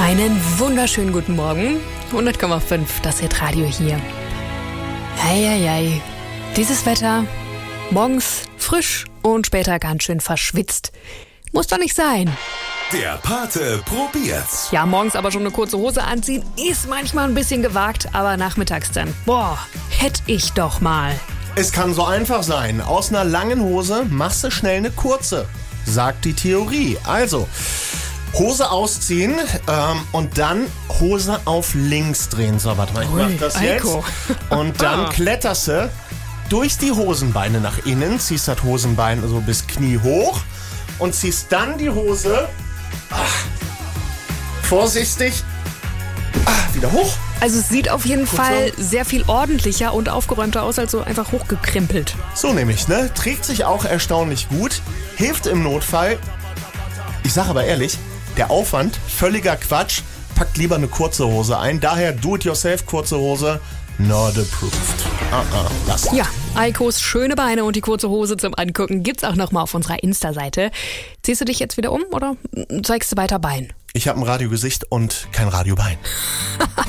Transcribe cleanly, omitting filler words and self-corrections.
Einen wunderschönen guten Morgen. 100,5, das Hitradio hier. Eieiei, dieses Wetter, morgens frisch und später ganz schön verschwitzt. Muss doch nicht sein. Der Pate probiert's. Ja, morgens aber schon eine kurze Hose anziehen, ist manchmal ein bisschen gewagt, aber nachmittags dann, hätte ich doch mal. Es kann so einfach sein. Aus einer langen Hose machst du schnell eine kurze, sagt die Theorie. Also, Hose ausziehen und dann Hose auf links drehen. So, warte mal, ich mach das jetzt. Eiko. Und dann kletterst du durch die Hosenbeine nach innen, ziehst das Hosenbein so bis Knie hoch und ziehst dann die Hose vorsichtig wieder hoch. Also es sieht auf jeden Fall sehr viel ordentlicher und aufgeräumter aus, als so einfach hochgekrempelt. So nämlich, ne? Trägt sich auch erstaunlich gut, hilft im Notfall. Ich sag aber ehrlich, der Aufwand, völliger Quatsch. Packt lieber eine kurze Hose ein. Daher do-it-yourself kurze Hose, not approved. Lasst. Ja, Eikos schöne Beine und die kurze Hose zum Angucken gibt's auch nochmal auf unserer Insta-Seite. Ziehst du dich jetzt wieder um oder zeigst du weiter Bein? Ich habe ein Radiogesicht und kein Radiobein.